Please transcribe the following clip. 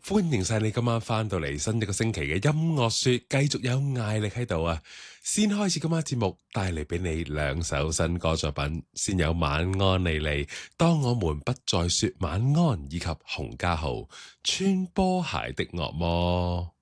歡迎晒你今晚翻到嚟新一個星期嘅音樂說，繼續有艾力喺度啊！先開始今晚節目，帶嚟俾你兩首新歌作品，先有晚安莉莉，當我們不再說晚安，以及洪家豪穿波鞋的惡魔。